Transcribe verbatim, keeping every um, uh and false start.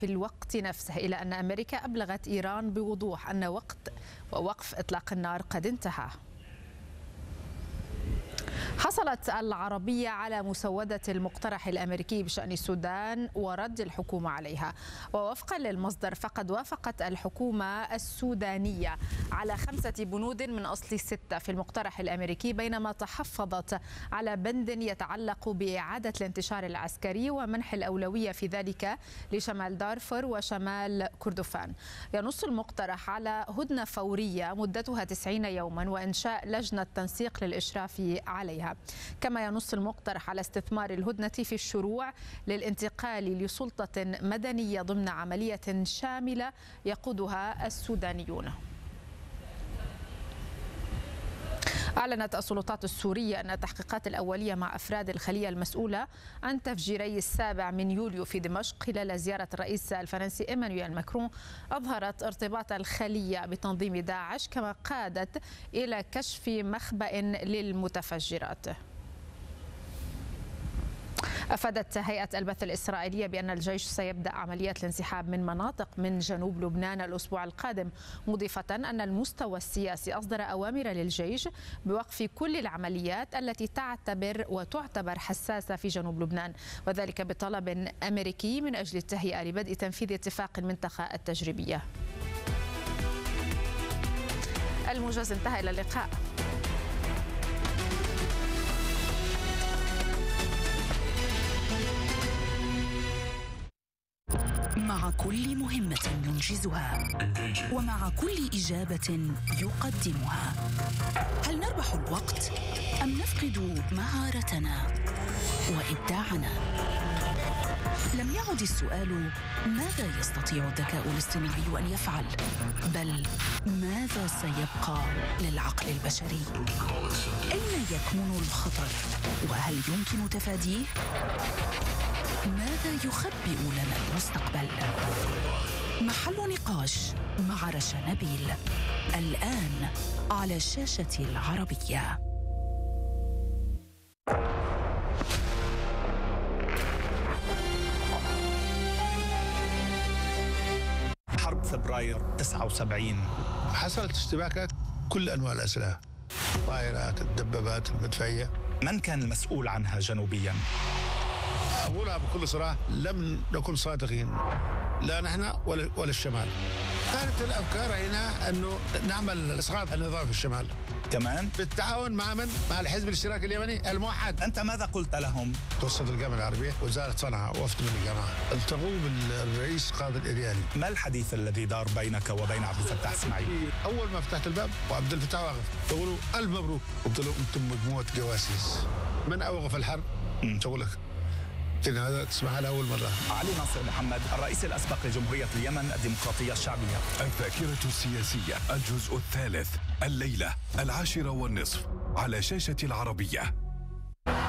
في الوقت نفسه، إلى أن أمريكا أبلغت إيران بوضوح أن وقت ووقف إطلاق النار قد انتهى. حصلت العربية على مسودة المقترح الأمريكي بشأن السودان ورد الحكومة عليها، ووفقا للمصدر فقد وافقت الحكومة السودانية على خمسة بنود من أصل ستة في المقترح الأمريكي، بينما تحفظت على بند يتعلق بإعادة الانتشار العسكري ومنح الأولوية في ذلك لشمال دارفور وشمال كردفان. ينص المقترح على هدنة فورية مدتها تسعين يوما وإنشاء لجنة تنسيق للإشراف عليها، كما ينص المقترح على استثمار الهدنة في الشروع للانتقال لسلطة مدنية ضمن عملية شاملة يقودها السودانيون. أعلنت السلطات السورية أن التحقيقات الأولية مع أفراد الخلية المسؤولة عن تفجيري السابع من يوليو في دمشق خلال زيارة الرئيس الفرنسي إيمانويل ماكرون أظهرت ارتباط الخلية بتنظيم داعش، كما قادت إلى كشف مخبأ للمتفجرات. أفادت هيئة البث الإسرائيلية بأن الجيش سيبدأ عمليات الانسحاب من مناطق من جنوب لبنان الأسبوع القادم، مضيفة أن المستوى السياسي أصدر أوامر للجيش بوقف كل العمليات التي تعتبر وتعتبر حساسة في جنوب لبنان، وذلك بطلب أمريكي من أجل التهيئة لبدء تنفيذ اتفاق المنطقة التجريبية. الموجز انتهى، إلى اللقاء. مع كل مهمة ينجزها ومع كل إجابة يقدمها، هل نربح الوقت أم نفقد مهارتنا وإبداعنا؟ لم يعد السؤال ماذا يستطيع الذكاء الاصطناعي أن يفعل، بل ماذا سيبقى للعقل البشري؟ أين يكمن الخطر وهل يمكن تفاديه؟ ماذا يخبئ لنا المستقبل؟ محل نقاش مع رشا نبيل، الآن على شاشة العربية. حرب فبراير تسعة وسبعين حصلت اشتباكات كل أنواع الأسلحة، الطائرات، الدبابات، المدفعية. من كان المسؤول عنها جنوبيا؟ أقولها بكل صراحة، لم نكن صادقين، لا نحن ولا, ولا الشمال. كانت الأفكار هنا أنه نعمل إسقاط النظام في الشمال كمان بالتعاون مع من؟ مع الحزب الاشتراكي اليمني الموحد. أنت ماذا قلت لهم؟ توسط الجامعة العربية وزارة صنعاء وفد من الجامعة التقوا بالرئيس قاضي الإرياني. ما الحديث الذي دار بينك وبين عبد الفتاح اسماعيل؟ أول ما فتحت الباب وعبد الفتاح واقف يقولوا ألف مبروك، قلت له أنتم مجموعة جواسيس. من أوقف الحرب؟ شغلك. كده هذا تسمعها لأول مرة. علي ناصر محمد، الرئيس الأسبق لجمهورية اليمن الديمقراطية الشعبية. الذاكرة السياسية الجزء الثالث، الليلة العاشرة والنصف على شاشة العربية.